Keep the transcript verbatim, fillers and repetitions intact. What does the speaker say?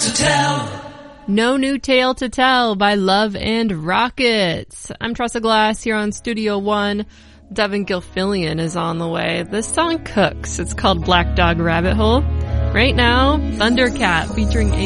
to tell. No New Tale to Tell by Love and Rockets. I'm Tressa Glass here on Studio One. Devin Gilfillian is on the way. This song cooks. It's called Black Dog Rabbit Hole. Right now, Thundercat featuring